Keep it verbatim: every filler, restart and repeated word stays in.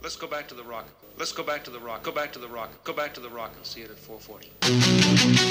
Let's go back to the rock. Let's go back to the rock. Go back to the rock. Go back to the rock and see it at four forty.